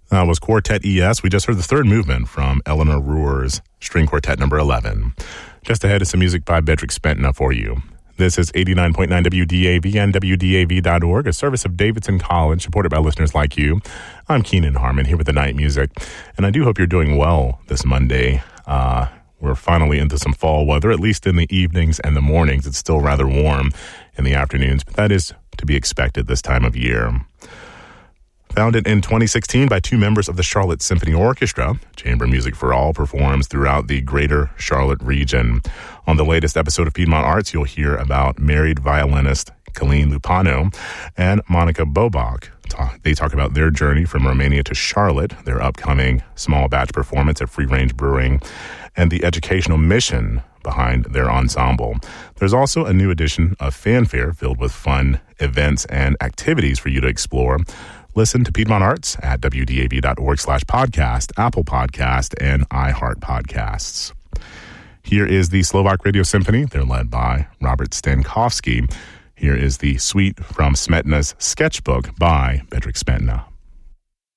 That was Quartet ES. We just heard the third movement from Eleanor Ruhr's String Quartet number 11. Just ahead is some music by Bedřich Spentna for you. This is 89.9 WDAV and WDAV.org, a service of Davidson College, supported by listeners like you. I'm Keenan Harmon, here with the night music, and I do hope you're doing well this Monday. We're finally into some fall weather, at least in the evenings and the mornings. It's still rather warm in the afternoons, but that is to be expected this time of year. Founded in 2016 by two members of the Charlotte Symphony Orchestra, Chamber Music for All performs throughout the greater Charlotte region. On the latest episode of Piedmont Arts, you'll hear about married violinist Colleen Lupano and Monica Bobach. They talk about their journey from Romania to Charlotte, their upcoming small batch performance at Free Range Brewing, and the educational mission behind their ensemble. There's also a new edition of Fanfare filled with fun events and activities for you to explore. Listen to Piedmont Arts at wdav.org/podcast, Apple Podcast, and iHeart Podcasts. Here is the Slovak Radio Symphony. They're led by Robert Stankovsky. Here is the suite from Smetna's Sketchbook by Bedřich Spentna.